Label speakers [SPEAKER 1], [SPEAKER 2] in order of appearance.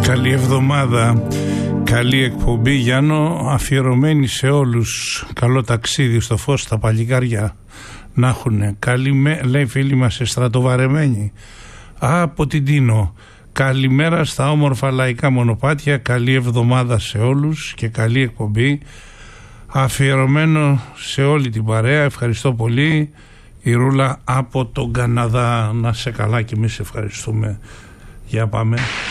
[SPEAKER 1] Καλή εβδομάδα, καλή εκπομπή Γιάννο, αφιερωμένη σε όλους. Καλό ταξίδι στο φως, τα παλικάρια να έχουν. Λέει φίλοι μας στρατοβαρεμένοι από την Τίνο. Καλημέρα στα όμορφα λαϊκά μονοπάτια, καλή εβδομάδα σε όλους και καλή εκπομπή. Αφιερωμένο σε όλη την παρέα, ευχαριστώ πολύ. Η Ρούλα από τον Καναδά, να σε καλά και εμείς ευχαριστούμε. Για πάμε.